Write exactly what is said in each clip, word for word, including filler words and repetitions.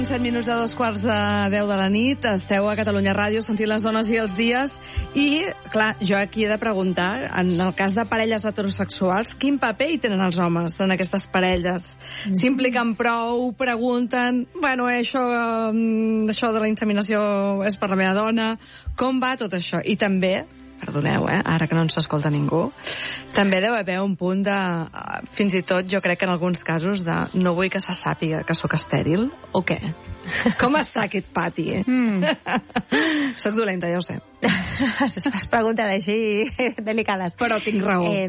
set minuts de dos quarts de deu de la nit, esteu a Catalunya Ràdio sentint les dones i els dies i, clar, jo aquí he de preguntar, en el cas de parelles heterosexuals, quin paper hi tenen els homes en aquestes parelles? Mm. S'impliquen prou, pregunten, bueno, eh, això, eh, això de la inseminació és per la meva dona, com va tot això? I també, perdoneu, eh, ara que no ens escolta ningú, també deu haver un punt de, fins i tot, jo crec que en alguns casos, de no vull que se sàpiga que sóc estèril, o què? Com està aquest pati, eh? Mm. Soc dolenta, ja ho sé. Les preguntes així delicades. Però tinc raó. Eh...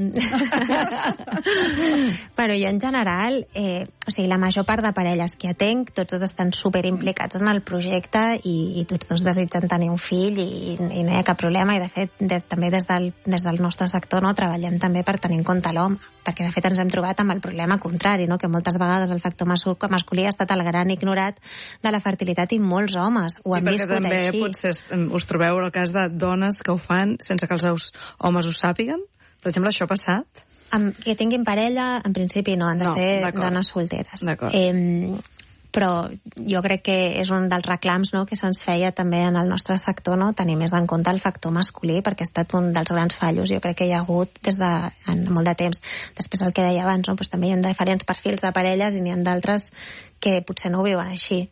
Però jo, en general, eh, o sigui, la major part de parelles que atenc, tots dos estan superimplicats en el projecte i, i tots dos desitgen tenir un fill i, i no hi ha cap problema. I, de fet, de, també des del, des del nostre sector no treballem també per tenir en compte l'home, perquè, de fet, ens hem trobat amb el problema contrari, no? Que moltes vegades el factor masculí ha estat el gran ignorat de la fertilitat i molts homes ho han viscut així. I perquè també potser us trobeu el cas de dones que ho fan sense que els seus homes ho sàpiguen? Per exemple, això ha passat? Amb, que tinguin parella, en principi no, han de no, ser dones solteres. Eh, però jo crec que és un dels reclams, no, que se'ns feia també en el nostre sector, no, tenir més en compte el factor masculí, perquè ha estat un dels grans fallos, jo crec que hi ha hagut des de en molt de temps. Després el que deia abans, no, doncs també hi ha diferents perfils de parelles i n'hi ha d'altres que potser no ho viuen així.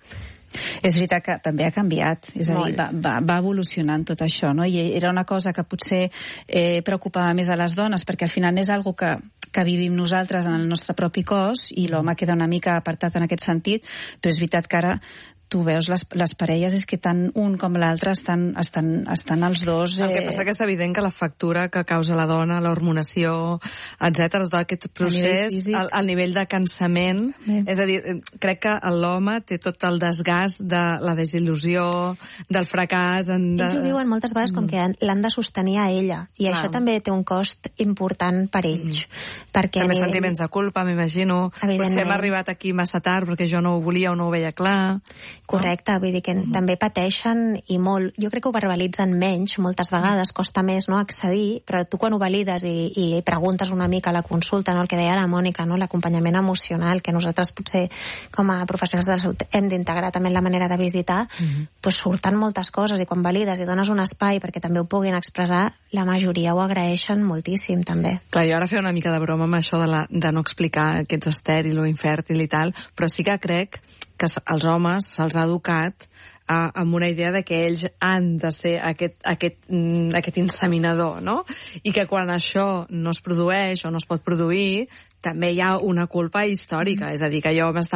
És veritat que també ha canviat, és a dir, va, va, va evolucionant tot això, no? I era una cosa que potser eh, preocupava més a les dones, perquè al final és algo que, que vivim nosaltres en el nostre propi cos i l'home queda una mica apartat en aquest sentit, però és veritat que ara tu veus les, les parelles, és que tant un com l'altre estan, estan, estan els dos... Eh... El que passa que és evident que la factura que causa la dona, l'hormonació, etcètera, tot aquest procés, al, al nivell de cansament, eh. és a dir, crec que l'home té tot el desgast de la desil·lusió, del fracàs... En de... Ells ho viuen moltes vegades com que l'han de sostenir a ella, i Clar. Això també té un cost important per ells. Mm. Perquè també nivell... sentiments de culpa, m'imagino. Potser hem arribat aquí massa tard perquè jo no ho volia o no ho veia clar... Correcte, vull dir que mm. també pateixen i molt, jo crec que ho verbalitzen menys moltes vegades, costa més no accedir, però tu quan ho valides i, i preguntes una mica a la consulta, no, el que deia la Mònica, no, l'acompanyament emocional, que nosaltres potser com a professionals de la salut hem d'integrar també en la manera de visitar, mm-hmm. doncs surten moltes coses i quan valides i dones un espai perquè també ho puguin expressar, la majoria ho agraeixen moltíssim també. Clar, jo ara feia una mica de broma amb això de, la, de no explicar que ets estèril o infèrtil i tal, però sí que crec que els homes se'ls ha educat eh, amb una idea de que ells han de ser aquest, aquest, mm, aquest inseminador, no? I que quan això no es produeix o no es pot produir, també hi ha una culpa històrica. Mm. És a dir, que jo m'estava